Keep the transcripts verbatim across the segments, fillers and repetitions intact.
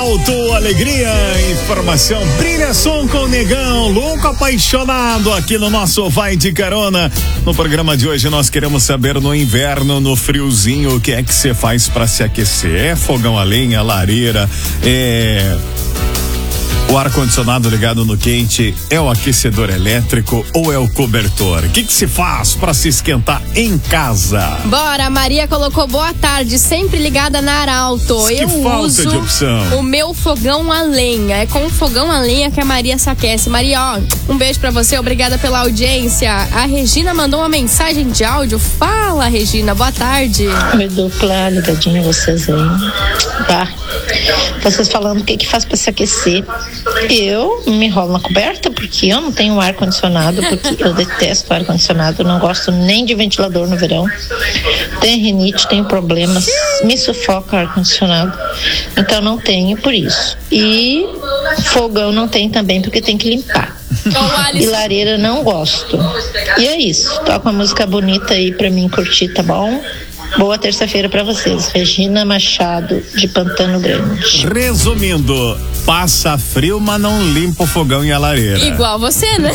Arauto, alegria, informação, brilha som com o Negão, louco apaixonado aqui no nosso Vai de Carona. No programa de hoje nós queremos saber no inverno, no friozinho, o que é que você faz para se aquecer? É fogão a lenha, lareira, é... o ar-condicionado ligado no quente, é o aquecedor elétrico ou é o cobertor? O que que se faz para se esquentar em casa? Bora, a Maria colocou boa tarde, sempre ligada na Arauto. Que Eu falta uso de opção. o meu fogão a lenha. É com o fogão a lenha que a Maria se aquece. Maria, ó, um beijo pra você, obrigada pela audiência. A Regina mandou uma mensagem de áudio. Fala, Regina, boa tarde. Oi, dupla, ligadinha vocês aí. Tá. Vocês falando o que que faz pra se aquecer. Eu me enrolo na coberta porque eu não tenho ar-condicionado, porque eu detesto ar-condicionado, não gosto nem de ventilador no verão. Tenho rinite, tenho problemas, me sufoca ar-condicionado. Então não tenho por isso. E fogão não tem também porque tem que limpar. E lareira não gosto. E é isso. Toca uma música bonita aí pra mim curtir, tá bom? Boa terça-feira pra vocês. Regina Machado, de Pantano Grande. Resumindo, passa frio, mas não limpa o fogão e a lareira. Igual você, né?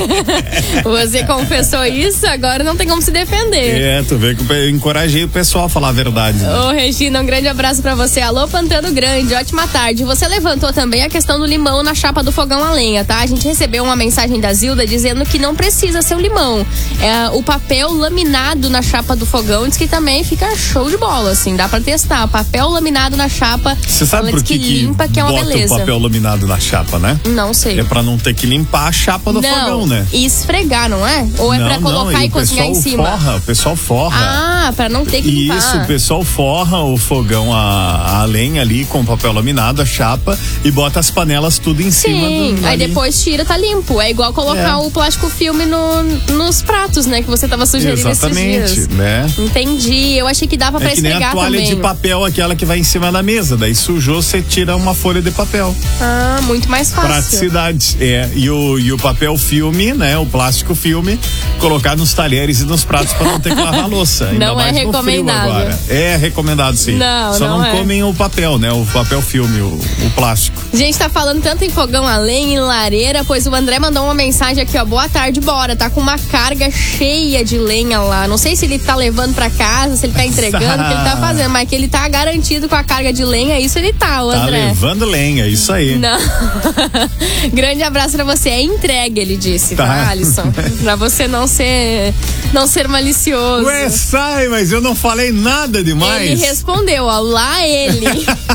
Você confessou isso, agora não tem como se defender. É, tu vê que eu encorajei o pessoal a falar a verdade. Né? Ô, Regina, um grande abraço pra você. Alô, Pantano Grande, ótima tarde. Você levantou também a questão do limão na chapa do fogão a lenha, tá? A gente recebeu uma mensagem da Zilda dizendo que não precisa ser o limão. É, o papel laminado na chapa do fogão diz que também fica show de bola, assim, dá pra testar. Papel laminado na chapa. Você sabe por que, que limpa, que é uma bota beleza. O papel laminado na chapa, né? Não sei. É pra não ter que limpar a chapa do não, fogão, né? E esfregar, não é? Ou é não, pra colocar não, e, e cozinhar em cima? Forra, o pessoal forra. Ah, pra não ter que limpar. Isso, o pessoal forra o fogão a, a lenha ali com papel laminado, a chapa, e bota as panelas tudo em Sim, cima do, aí ali. Depois tira, tá limpo. É igual colocar é. o plástico filme no, nos pratos, né? Que você tava sugerindo Exatamente, esses dias. Né? Entendi. Eu achei que dava é pra que esfregar nem a toalha também. de papel, aquela que vai em cima da mesa. Daí sujou, você tira uma folha de papel. Ah, muito mais fácil. Praticidade. É. E o, e o papel filme, né? O plástico filme, colocar nos talheres e nos pratos pra não ter que lavar a louça. Ainda não mais é recomendado. Agora. É recomendado, sim. Não, Só não, não é. comem o papel, né? O papel filme, o, o plástico. A gente tá falando tanto em fogão a lenha e lareira, pois o André mandou uma mensagem aqui, ó. Boa tarde, bora. Tá com uma carga cheia de lenha lá. Não sei se ele tá levando pra casa, se ele tá entregando, o que ele tá fazendo, mas que ele tá garantido com a carga de lenha, isso ele tá, o André. Tá levando lenha, isso aí. Não. Grande abraço pra você. É entregue, ele disse, tá, tá Alisson? Pra você não ser, não ser malicioso. Ué, sai, mas eu não falei nada demais. Ele respondeu, ó, lá ele.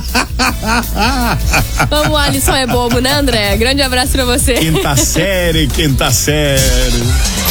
Vamos, Alisson é bobo, né, André? Grande abraço pra você. Quinta série, quinta série.